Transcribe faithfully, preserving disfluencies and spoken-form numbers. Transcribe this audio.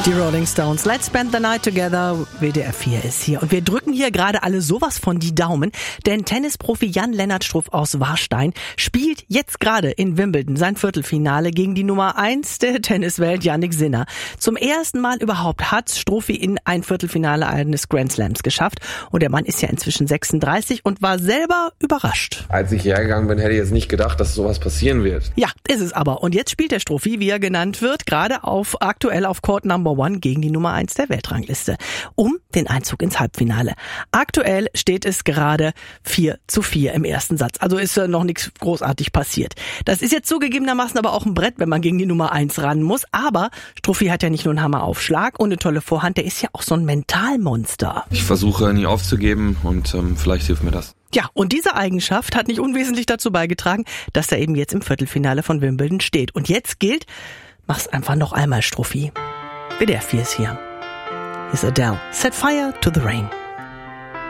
Die Rolling Stones, Let's Spend the Night Together, W D R vier ist hier. Und wir drücken hier gerade alle sowas von die Daumen, denn Tennisprofi Jan-Lennart Struff aus Warstein spielt jetzt gerade in Wimbledon sein Viertelfinale gegen die Nummer eins der Tenniswelt, Jannik Sinner. Zum ersten Mal überhaupt hat Struffi in ein Viertelfinale eines Grand Slams geschafft. Und der Mann ist ja inzwischen sechsunddreißig und war selber überrascht. Als ich hergegangen bin, hätte ich jetzt nicht gedacht, dass sowas passieren wird. Ja, ist es aber. Und jetzt spielt der Struffi, wie er genannt wird, gerade auf aktuell auf Court Number One gegen die Nummer eins der Weltrangliste, um den Einzug ins Halbfinale. Aktuell steht es gerade vier zu vier im ersten Satz. Also ist noch nichts großartig passiert. Das ist jetzt zugegebenermaßen aber auch ein Brett, wenn man gegen die Nummer eins ran muss. Aber Struffi hat ja nicht nur einen Hammeraufschlag und eine tolle Vorhand. Der ist ja auch so ein Mentalmonster. Ich versuche nie aufzugeben und ähm, vielleicht hilft mir das. Ja, und diese Eigenschaft hat nicht unwesentlich dazu beigetragen, dass er eben jetzt im Viertelfinale von Wimbledon steht. Und jetzt gilt, mach's einfach noch einmal, Struffi. W D R vier ist hier. Hier ist Adele. Set fire to the rain.